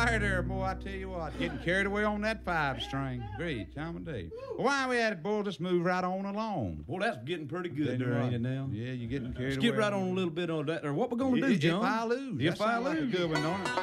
right there, boy. I tell you what, getting carried away on that 5-string. Great time of day. Well, why we at it, boy? Let's move right on along. Well, that's getting pretty good there, ain't it now? Yeah, you're getting carried Let's away. get right on a little bit on that there. What we gonna do, John? If I lose. If That I sound like a lose. good one, don't it?